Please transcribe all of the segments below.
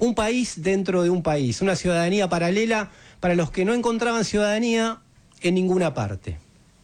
Un país dentro de un país, una ciudadanía paralela para los que no encontraban ciudadanía en ninguna parte.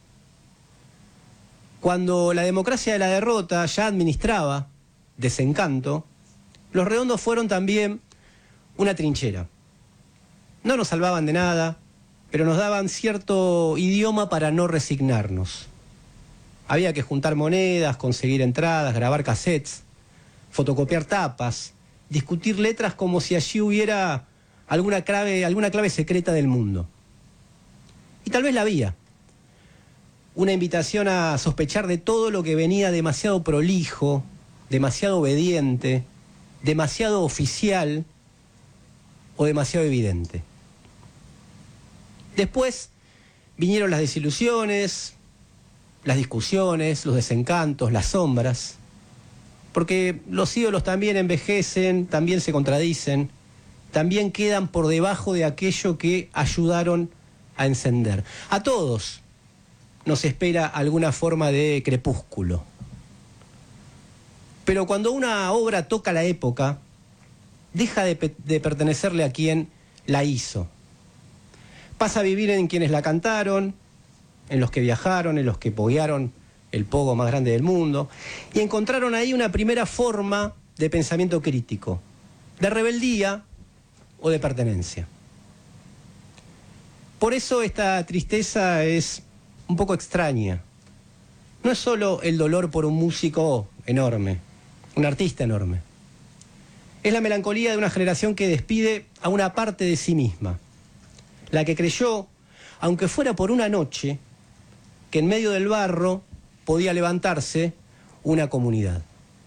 Cuando la democracia de la derrota ya administraba desencanto, los redondos fueron también una trinchera. No nos salvaban de nada, pero nos daban cierto idioma para no resignarnos. Había que juntar monedas, conseguir entradas, grabar cassettes, fotocopiar tapas, discutir letras como si allí hubiera alguna clave secreta del mundo. Y tal vez la había. Una invitación a sospechar de todo lo que venía demasiado prolijo, demasiado obediente, demasiado oficial o demasiado evidente. Después vinieron las desilusiones, las discusiones, los desencantos, las sombras, porque los ídolos también envejecen, también se contradicen, también quedan por debajo de aquello que ayudaron a encender. A todos nos espera alguna forma de crepúsculo. Pero cuando una obra toca la época, deja de pertenecerle a quien la hizo. Pasa a vivir en quienes la cantaron, en los que viajaron, en los que poguearon el pogo más grande del mundo, y encontraron ahí una primera forma de pensamiento crítico, de rebeldía o de pertenencia. Por eso esta tristeza es un poco extraña. No es solo el dolor por un músico enorme, un artista enorme. Es la melancolía de una generación que despide a una parte de sí misma, la que creyó, aunque fuera por una noche, que en medio del barro podía levantarse una comunidad.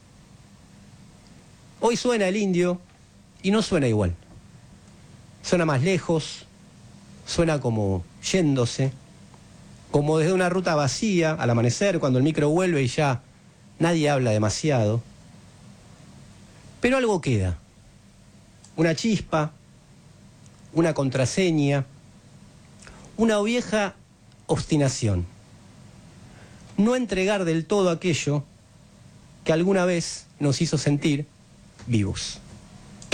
Hoy suena el indio y no suena igual. Suena más lejos, suena como yéndose, como desde una ruta vacía al amanecer, cuando el micro vuelve y ya nadie habla demasiado. Pero algo queda. Una chispa, una contraseña, una vieja obstinación. No entregar del todo aquello que alguna vez nos hizo sentir vivos.